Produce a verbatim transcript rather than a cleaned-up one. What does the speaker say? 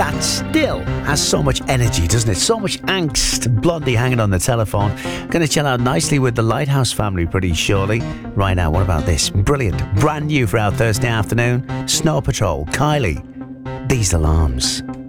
that still has so much energy, doesn't it? So much angst. Blondie hanging on the telephone. Going to chill out nicely with the Lighthouse family pretty surely. Right now, what about this? Brilliant. Brand new for our Thursday afternoon. Snow Patrol. Kylie. These alarms.